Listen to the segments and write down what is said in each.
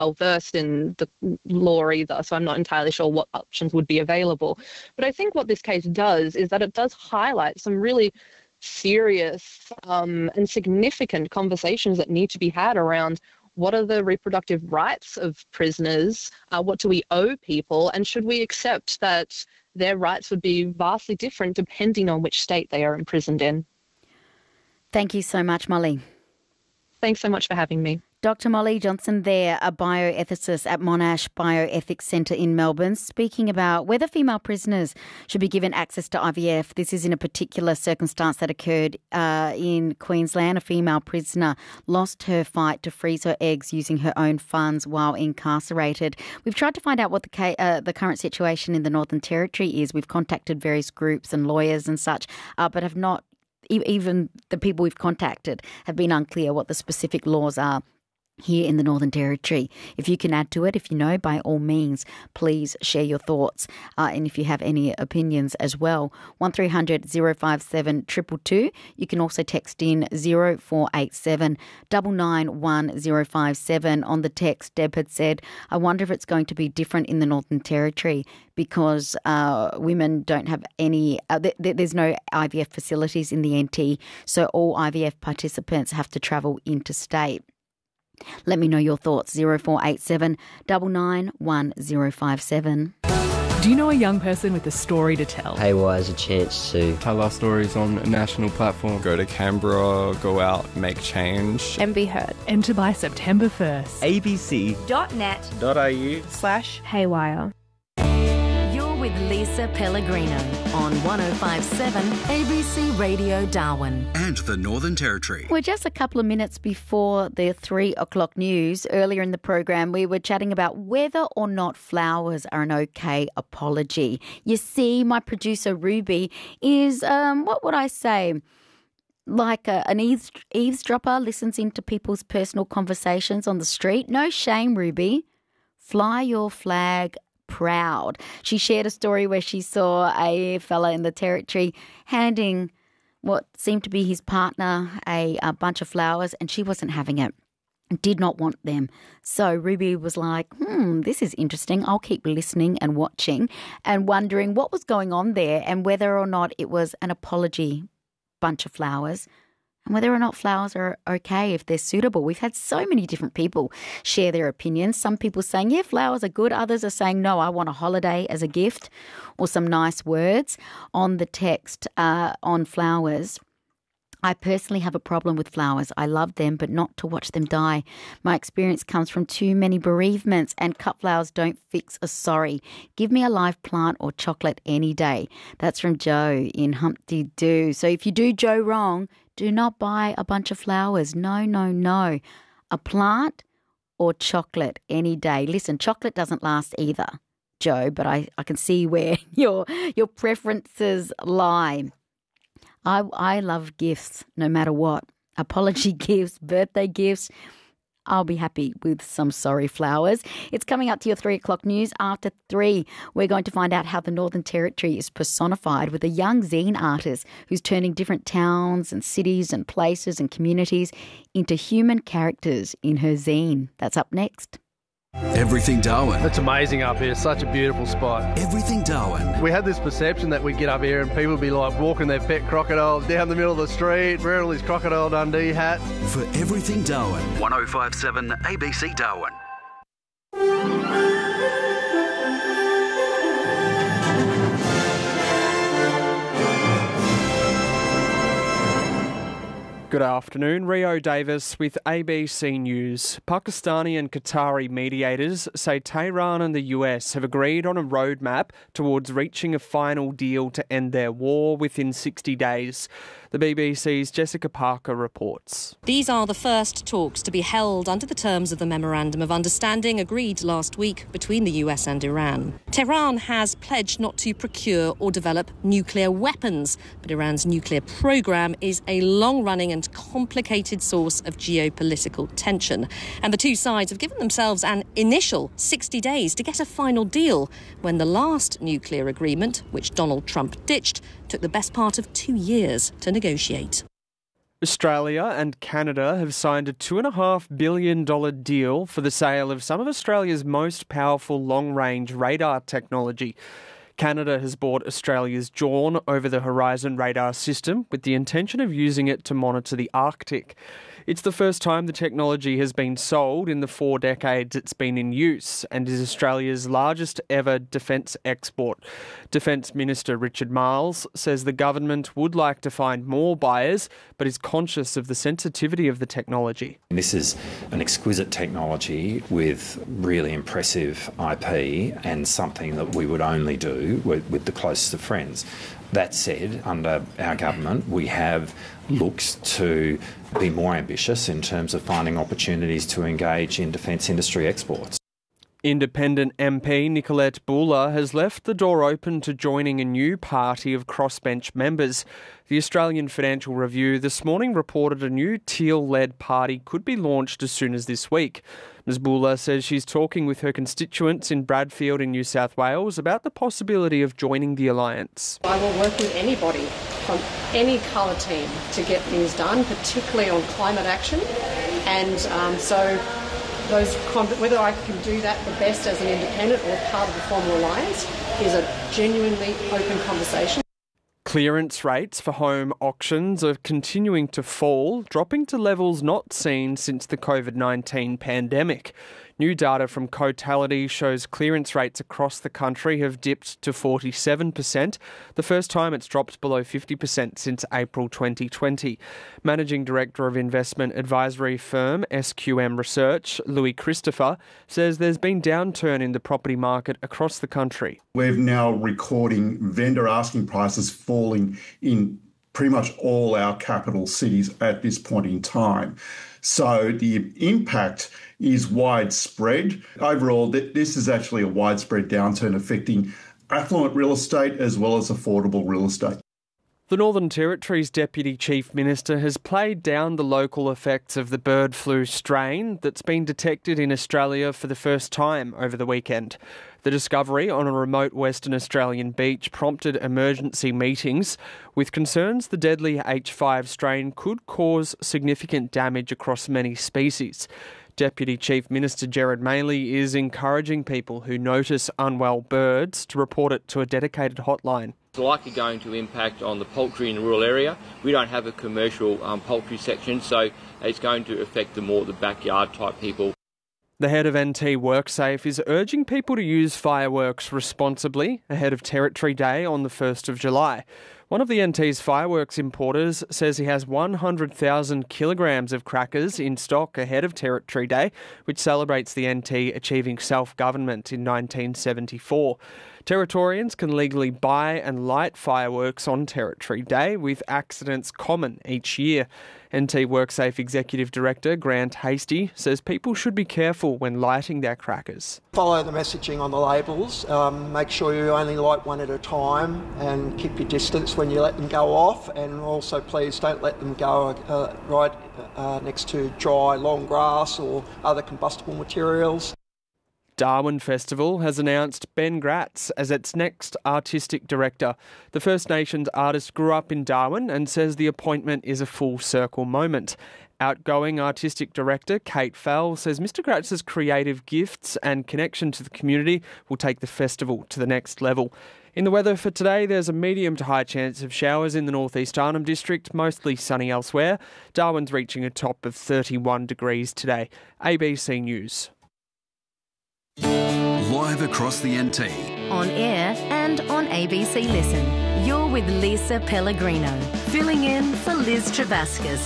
well versed in the law either, so I'm not entirely sure what options would be available. But I think what this case does is that it does highlight some really serious and significant conversations that need to be had around what are the reproductive rights of prisoners, what do we owe people, and should we accept that their rights would be vastly different depending on which state they are imprisoned in. Thank you so much, Molly. Thanks so much for having me. Dr. Molly Johnson there, a bioethicist at Monash Bioethics Centre in Melbourne, speaking about whether female prisoners should be given access to IVF. This is in a particular circumstance that occurred in Queensland. A female prisoner lost her fight to freeze her eggs using her own funds while incarcerated. We've tried to find out what the current situation in the Northern Territory is. We've contacted various groups and lawyers and such, but have not, even the people we've contacted have been unclear what the specific laws are here in the Northern Territory. If you can add to it, if you know, by all means, please share your thoughts. And if you have any opinions as well, 1300 057 222. You can also text in 0487 991 057. On the text, Deb had said, I wonder if it's going to be different in the Northern Territory because women don't have any, there's no IVF facilities in the NT, so all IVF participants have to travel interstate. Let me know your thoughts, 0487 991 057. Do you know a young person with a story to tell? Haywire is a chance to tell our stories on a national platform. Go to Canberra, go out, make change. And be heard. Enter by September 1st. abc.net.au/haywire. With Lisa Pellegrino on 105.7 ABC Radio Darwin. And the Northern Territory. We're just a couple of minutes before the 3 o'clock news. Earlier in the program, we were chatting about whether or not flowers are an okay apology. You see, my producer Ruby is, what would I say, like an eavesdropper, listens into people's personal conversations on the street. No shame, Ruby. Fly your flag proud. She shared a story where she saw a fella in the Territory handing what seemed to be his partner a bunch of flowers, and she wasn't having it, did not want them. So Ruby was like, this is interesting. I'll keep listening and watching and wondering what was going on there and whether or not it was an apology bunch of flowers, and whether or not flowers are okay if they're suitable. We've had so many different people share their opinions. Some people saying, yeah, flowers are good. Others are saying, no, I want a holiday as a gift, or some nice words on the text on flowers. I personally have a problem with flowers. I love them, but not to watch them die. My experience comes from too many bereavements, and cut flowers don't fix a sorry. Give me a live plant or chocolate any day. That's from Joe in Humpty Doo. So if you do Joe wrong, do not buy a bunch of flowers. No, no, no. A plant or chocolate any day. Listen, chocolate doesn't last either, Joe, but I can see where your preferences lie. I love gifts no matter what. Apology gifts, birthday gifts. I'll be happy with some sorry flowers. It's coming up to your 3 o'clock news. After 3, we're going to find out how the Northern Territory is personified with a young zine artist who's turning different towns and cities and places and communities into human characters in her zine. That's up next. Everything Darwin. It's amazing up here. Such a beautiful spot. Everything Darwin. We had this perception that we'd get up here and people would be like walking their pet crocodile down the middle of the street, wearing all these Crocodile Dundee hats. For Everything Darwin. 105.7 ABC Darwin. Good afternoon, Rio Davis with ABC News. Pakistani and Qatari mediators say Tehran and the US have agreed on a roadmap towards reaching a final deal to end their war within 60 days. The BBC's Jessica Parker reports. These are the first talks to be held under the terms of the Memorandum of Understanding agreed last week between the US and Iran. Tehran has pledged not to procure or develop nuclear weapons, but Iran's nuclear program is a long-running and complicated source of geopolitical tension. And the two sides have given themselves an initial 60 days to get a final deal, when the last nuclear agreement, which Donald Trump ditched, took the best part of 2 years to negotiate. Australia and Canada have signed a $2.5 billion deal for the sale of some of Australia's most powerful long-range radar technology. Canada has bought Australia's Dawn over-the-horizon radar system with the intention of using it to monitor the Arctic. It's the first time the technology has been sold in the 4 decades it's been in use and is Australia's largest ever defence export. Defence Minister Richard Marles says the government would like to find more buyers but is conscious of the sensitivity of the technology. This is an exquisite technology with really impressive IP and something that we would only do with the closest of friends. That said, under our government, we have looked to be more ambitious in terms of finding opportunities to engage in defence industry exports. Independent MP Nicolette Buller has left the door open to joining a new party of crossbench members. The Australian Financial Review this morning reported a new Teal-led party could be launched as soon as this week. Ms Buller says she's talking with her constituents in Bradfield in New South Wales about the possibility of joining the alliance. I will work with anybody from any colour team to get things done, particularly on climate action. And whether I can do that the best as an independent or part of the formal alliance is a genuinely open conversation. Clearance rates for home auctions are continuing to fall, dropping to levels not seen since the COVID-19 pandemic. New data from Cotality shows clearance rates across the country have dipped to 47%, the first time it's dropped below 50% since April 2020. Managing Director of investment advisory firm SQM Research, Louis Christopher, says there's been downturn in the property market across the country. We're now recording vendor asking prices falling in pretty much all our capital cities at this point in time. So the impact is widespread. Overall, this is actually a widespread downturn affecting affluent real estate as well as affordable real estate. The Northern Territory's Deputy Chief Minister has played down the local effects of the bird flu strain that's been detected in Australia for the first time over the weekend. The discovery on a remote Western Australian beach prompted emergency meetings with concerns the deadly H5 strain could cause significant damage across many species. Deputy Chief Minister Gerard Maley is encouraging people who notice unwell birds to report it to a dedicated hotline. It's likely going to impact on the poultry in the rural area. We don't have a commercial poultry section, so it's going to affect the backyard type people. The head of NT WorkSafe is urging people to use fireworks responsibly ahead of Territory Day on the 1st of July. One of the NT's fireworks importers says he has 100,000 kilograms of crackers in stock ahead of Territory Day, which celebrates the NT achieving self-government in 1974. Territorians can legally buy and light fireworks on Territory Day, with accidents common each year. NT WorkSafe Executive Director Grant Hasty says people should be careful when lighting their crackers. Follow the messaging on the labels, make sure you only light one at a time and keep your distance when you let them go off, and also please don't let them go right next to dry long grass or other combustible materials. Darwin Festival has announced Ben Gratz as its next artistic director. The First Nations artist grew up in Darwin and says the appointment is a full circle moment. Outgoing artistic director Kate Fell says Mr Gratz's creative gifts and connection to the community will take the festival to the next level. In the weather for today, there's a medium to high chance of showers in the northeast Arnhem District, mostly sunny elsewhere. Darwin's reaching a top of 31 degrees today. ABC News. Live across the NT. On air and on ABC Listen. You're with Lisa Pellegrino, filling in for Liz Travascus.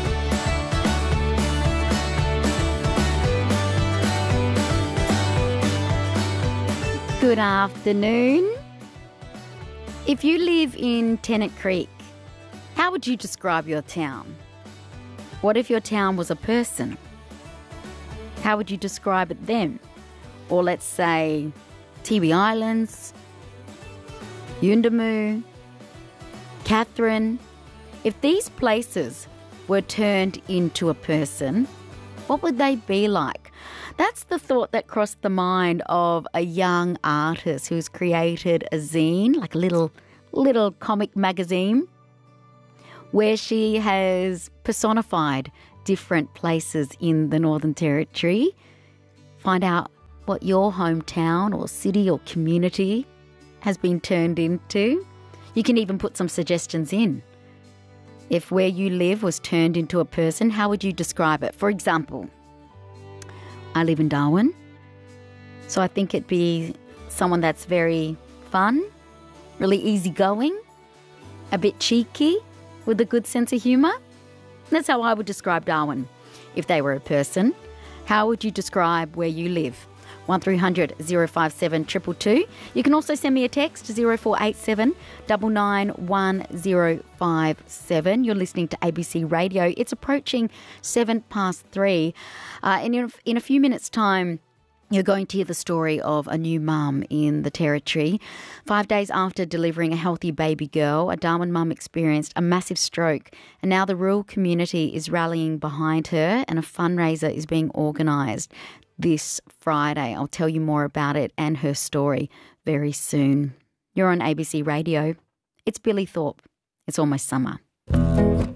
Good afternoon. If you live in Tennant Creek, how would you describe your town? What if your town was a person? How would you describe it then? Or let's say Tiwi Islands, Yuendumu, Katherine. If these places were turned into a person, what would they be like? That's the thought that crossed the mind of a young artist who's created a zine, like a little comic magazine. where she has personified different places in the Northern Territory. Find out what your hometown or city or community has been turned into. You can even put some suggestions in. If where you live was turned into a person, how would you describe it? For example, I live in Darwin, so I think it'd be someone that's very fun, really easygoing, a bit cheeky, with a good sense of humour. That's how I would describe Darwin. If they were a person, how would you describe where you live? 1300 057 222. You can also send me a text to 0487 991057. You're listening to ABC Radio. It's approaching 3:07. And in a few minutes' time, you're going to hear the story of a new mum in the Territory. 5 days after delivering a healthy baby girl, a Darwin mum experienced a massive stroke, and now the rural community is rallying behind her and a fundraiser is being organised this Friday. I'll tell you more about it and her story very soon. You're on ABC Radio. It's Billy Thorpe. It's almost summer.